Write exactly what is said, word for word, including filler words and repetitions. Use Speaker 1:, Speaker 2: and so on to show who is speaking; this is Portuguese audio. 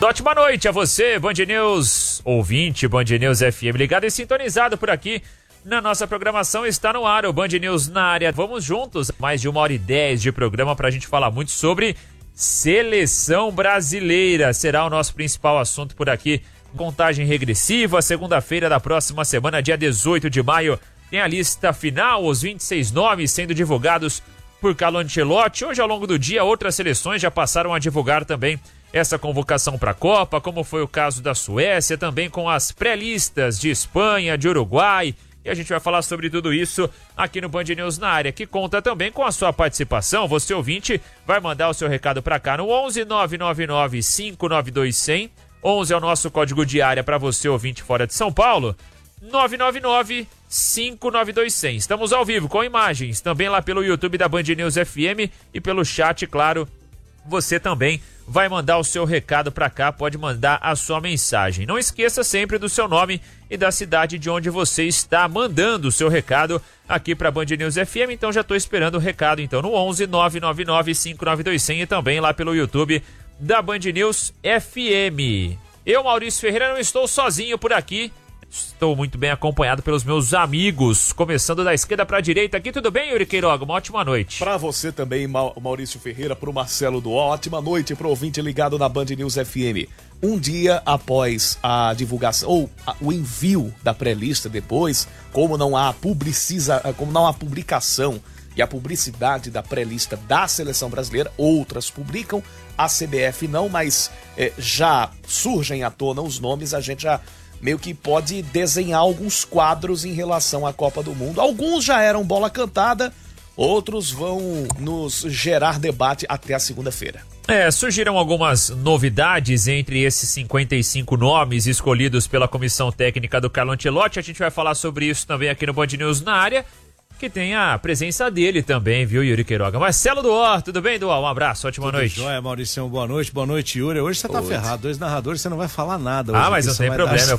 Speaker 1: ótima noite a você, Band News ouvinte, Band News F M, ligado e sintonizado por aqui na nossa programação. Está no ar o Band News na área. Vamos juntos, mais de uma hora e dez de programa pra gente falar muito sobre seleção brasileira. Será o nosso principal assunto por aqui. Contagem regressiva, segunda-feira da próxima semana, dia dezoito de maio, tem a lista final, os vinte e seis nomes sendo divulgados por Carlo Ancelotti. Hoje, ao longo do dia, outras seleções já passaram a divulgar também essa convocação para a Copa, como foi o caso da Suécia, também com as pré-listas de Espanha, de Uruguai. E a gente vai falar sobre tudo isso aqui no Band News na área, que conta também com a sua participação. Você, ouvinte, vai mandar o seu recado para cá no onze nove nove nove cinco nove dois zero zero. onze é o nosso código de área para você, ouvinte fora de São Paulo. nove nove nove cinco nove dois zero zero. Estamos ao vivo com imagens, também lá pelo YouTube da Band News F M e pelo chat, claro. Você também vai mandar o seu recado para cá, pode mandar a sua mensagem. Não esqueça sempre do seu nome e da cidade de onde você está mandando o seu recado aqui para Band News F M. Então já estou esperando o recado então no onze nove nove nove cinco nove dois zero zero e também lá pelo YouTube da Band News F M. Eu, Maurício Ferreira, não estou sozinho por aqui. Estou muito bem acompanhado pelos meus amigos, começando da esquerda para a direita aqui. Tudo bem, Yuri Queiroga? Uma ótima noite.
Speaker 2: Para você também, Maurício Ferreira, para o Marcelo do ótima noite para o ouvinte ligado na Band News F M. Um dia após a divulgação, ou a, o envio da pré-lista depois, como não há publiciza, como não há publicação e a publicidade da pré-lista da seleção brasileira, outras publicam, a C B F não, mas é, já surgem à tona os nomes, a gente já meio que pode desenhar alguns quadros em relação à Copa do Mundo. Alguns já eram bola cantada, outros vão nos gerar debate até a segunda-feira.
Speaker 1: É, surgiram algumas novidades entre esses cinquenta e cinco nomes escolhidos pela comissão técnica do Carlo Ancelotti. A gente vai falar sobre isso também aqui no Band News na área, que tem a presença dele também, viu, Yuri Queiroga? Marcelo Duor, tudo bem, Duor? Um abraço, ótima
Speaker 3: tudo
Speaker 1: noite.
Speaker 3: Joia, Maurício, boa noite, boa noite, Yuri. Hoje você tá
Speaker 2: Oi.
Speaker 3: ferrado, dois narradores, você não vai falar nada.
Speaker 1: Ah,
Speaker 3: hoje,
Speaker 1: mas não tem problema, eu